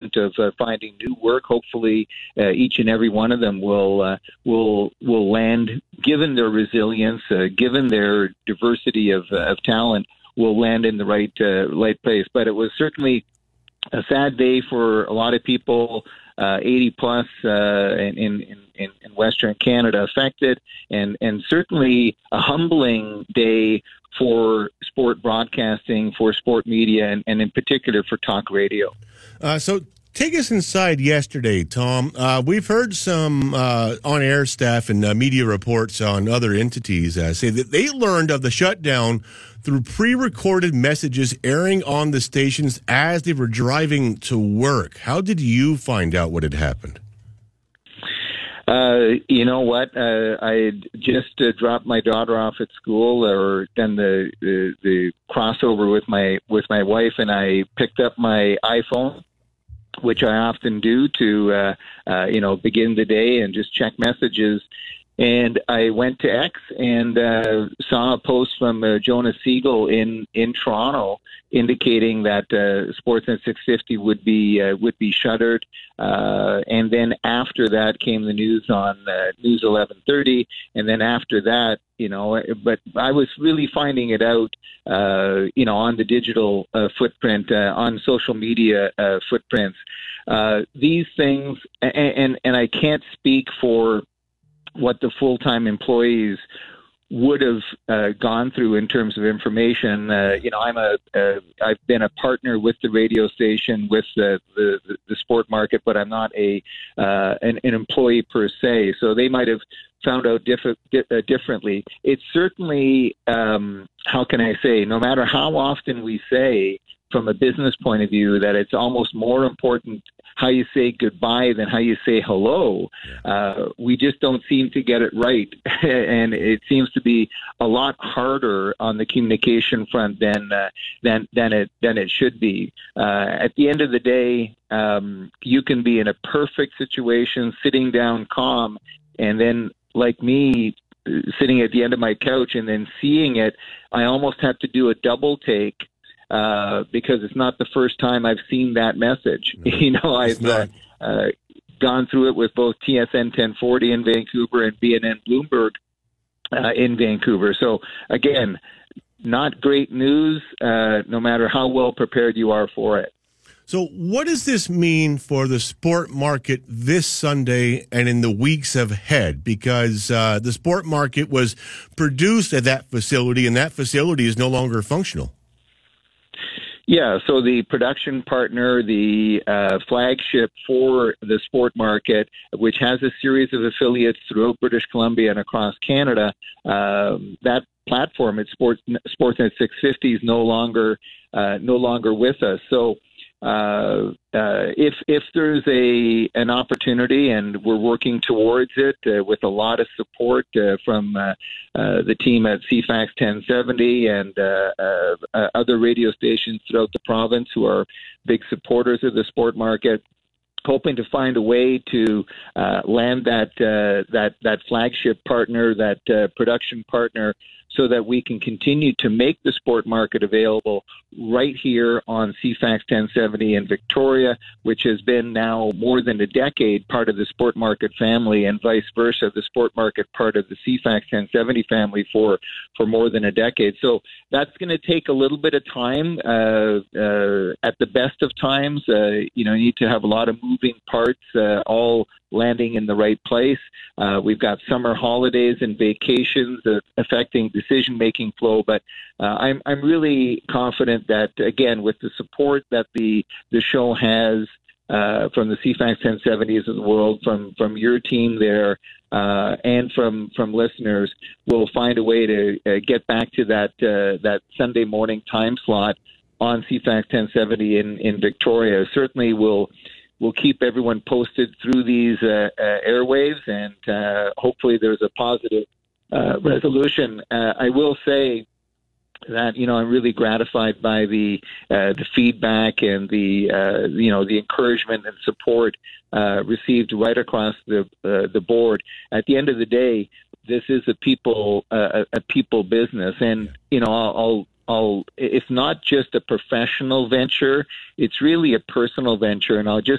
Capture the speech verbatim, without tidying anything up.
forefront of uh, finding new work. Hopefully, uh, each and every one of them will uh, will will land, given their resilience, uh, given their diversity of, uh, of talent, will land in the right uh, right place. But it was certainly a sad day for a lot of people, uh, eighty plus uh, in, in, in, in Western Canada affected, and, and certainly a humbling day for sport broadcasting, for sport media, and, and in particular for talk radio. Uh, so take us inside yesterday, Tom. Uh, we've heard some uh, on-air staff and uh, media reports on other entities uh, say that they learned of the shutdown through pre-recorded messages airing on the stations as they were driving to work. How did you find out what had happened? Uh, you know what? Uh, I had just uh, dropped my daughter off at school, or done the, the the crossover with my with my wife, and I picked up my iPhone, which I often do to uh, uh, you know begin the day and just check messages. And I went to X and uh, saw a post from uh, Jonas Siegel in, in Toronto indicating that uh, Sportsnet six fifty would be uh, would be shuttered. Uh, and then after that came the news on uh, News eleven thirty. And then after that, you know, but I was really finding it out, uh, you know, on the digital uh, footprint, uh, on social media uh, footprints. Uh, these things, and, and, and I can't speak for what the full-time employees would have uh, gone through in terms of information. Uh, you know, I'm a, uh, I've been a partner with the radio station, with the, the, the sport market, but I'm not a uh, an, an employee per se. So they might have found out diff- di- uh, differently. It's certainly, um, how can I say, no matter how often we say from a business point of view that it's almost more important how you say goodbye than how you say hello. Uh, we just don't seem to get it right. And it seems to be a lot harder on the communication front than, uh, than, than it, than it should be. Uh, at the end of the day, um, you can be in a perfect situation, sitting down calm, and then like me, sitting at the end of my couch and then seeing it, I almost have to do a double take. Uh, because it's not the first time I've seen that message. No, you know, I've uh, uh, gone through it with both T S N ten forty in Vancouver and B N N Bloomberg uh, in Vancouver. So, again, not great news, uh, no matter how well prepared you are for it. So what does this mean for the sport market this Sunday and in the weeks ahead? Because uh, the sport market was produced at that facility, and that facility is no longer functional. Yeah, so the production partner, the uh, flagship for the sport market, which has a series of affiliates throughout British Columbia and across Canada, um, that platform at Sports, Sportsnet six fifty is no longer uh, no longer with us. So uh, uh, if if there's a an opportunity, and we're working towards it uh, with a lot of support uh, from uh, uh, the team at C FAX ten seventy and uh, uh, uh, other radio stations throughout the province who are big supporters of the sport market, hoping to find a way to uh, land that uh, that that flagship partner, that uh, production partner, so that we can continue to make the sport market available right here on C FAX ten seventy in Victoria, which has been now more than a decade part of the sport market family, and vice versa, the sport market part of the C FAX ten seventy family for, for more than a decade. So that's going to take a little bit of time. Uh, uh, at the best of times, uh, you know, you need to have a lot of moving parts, uh, all landing in the right place. Uh, we've got summer holidays and vacations uh, affecting decision-making flow, but uh, I'm I'm really confident that, again, with the support that the the show has uh, from the C FAX ten seventies of the world, from from your team there, uh, and from from listeners, we'll find a way to uh, get back to that uh, that Sunday morning time slot on C FAX ten seventy in in Victoria. Certainly, we'll. We'll keep everyone posted through these uh, uh, airwaves, and uh, hopefully there's a positive uh, resolution. Uh, I will say that, you know, I'm really gratified by the uh, the feedback and the uh, you know the encouragement and support uh, received right across the uh, the board. At the end of the day, this is a people uh, a people business, and you know I'll. I'll I'll, it's not just a professional venture, it's really a personal venture. And I'll just